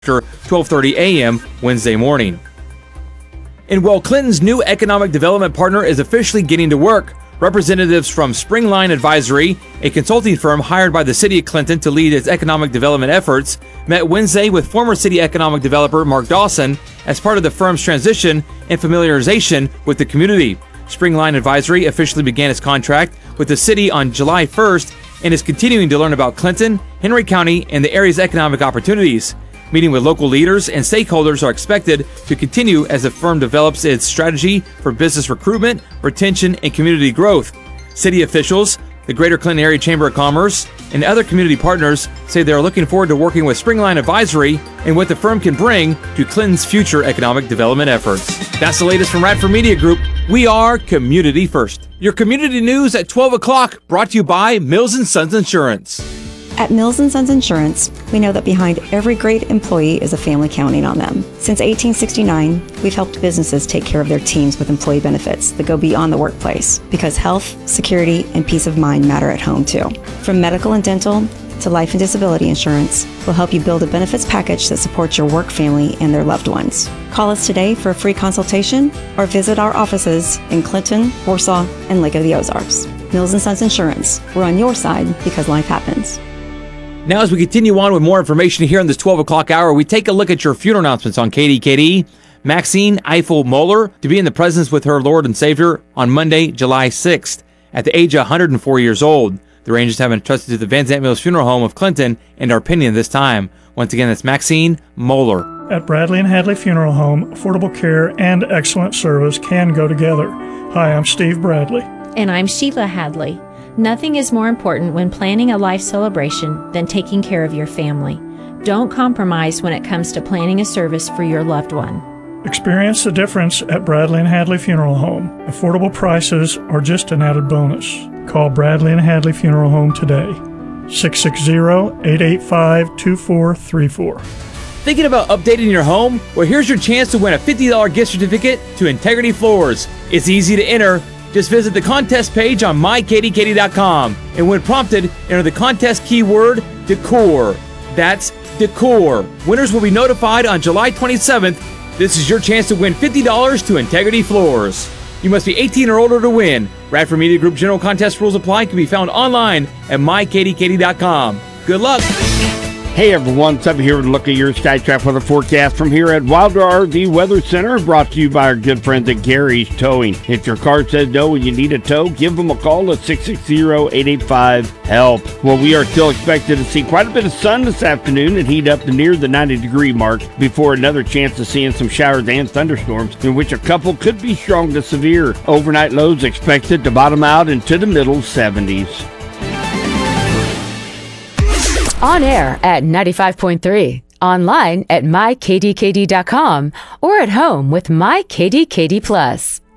after 12:30 a.m. Wednesday morning. And while Clinton's new economic development partner is officially getting to work, representatives from Springline Advisory, a consulting firm hired by the city of Clinton to lead its economic development efforts, met Wednesday with former city economic developer Mark Dawson as part of the firm's transition and familiarization with the community. Springline Advisory officially began its contract with the city on July 1st and is continuing to learn about Clinton, Henry County, and the area's economic opportunities. Meeting with local leaders and stakeholders are expected to continue as the firm develops its strategy for business recruitment, retention, and community growth. City officials, the Greater Clinton Area Chamber of Commerce, and other community partners say they are looking forward to working with Springline Advisory and what the firm can bring to Clinton's future economic development efforts. That's the latest from Radford Media Group. We are community first. Your community news at 12 o'clock, brought to you by Mills & Sons Insurance. At Mills & Sons Insurance, we know that behind every great employee is a family counting on them. Since 1869, we've helped businesses take care of their teams with employee benefits that go beyond the workplace, because health, security, and peace of mind matter at home too. From medical and dental to life and disability insurance, we'll help you build a benefits package that supports your work family and their loved ones. Call us today for a free consultation or visit our offices in Clinton, Warsaw, and Lake of the Ozarks. Mills & Sons Insurance, we're on your side because life happens. Now, as we continue on with more information here in this 12 o'clock hour, we take a look at your funeral announcements on KDKD. Maxine Eiffel Moeller to be in the presence with her Lord and Savior on Monday, July 6th, at the age of 104 years old. The Rangers have been entrusted to the Van Zant Mills Funeral Home of Clinton and are pending this time. Once again, that's Maxine Moeller. At Bradley and Hadley Funeral Home, affordable care and excellent service can go together. Hi, I'm Steve Bradley. And I'm Sheila Hadley. Nothing is more important when planning a life celebration than taking care of your family. Don't compromise when it comes to planning a service for your loved one. Experience the difference at Bradley and Hadley Funeral Home. Affordable prices are just an added bonus. Call Bradley and Hadley Funeral Home today. 660-885-2434. Thinking about updating your home? Well, here's your chance to win a $50 gift certificate to Integrity Floors. It's easy to enter. Just visit the contest page on mykdkd.com, and when prompted, enter the contest keyword decor. That's decor. Winners will be notified on July 27th. This is your chance to win $50 to Integrity Floors. You must be 18 or older to win. Radford Media Group general contest rules apply. Can be found online at mykdkd.com. Good luck. Hey everyone, it's here with a look at your SkyTrack weather forecast from here at Wilder RV Weather Center, brought to you by our good friends at Gary's Towing. If your car says no and you need a tow, give them a call at 660-885-HELP. Well, we are still expected to see quite a bit of sun this afternoon and heat up to near the 90-degree mark before another chance of seeing some showers and thunderstorms, in which a couple could be strong to severe. Overnight lows expected to bottom out into the middle 70s. On air at 95.3, online at mykdkd.com, or at home with MyKDKD Plus.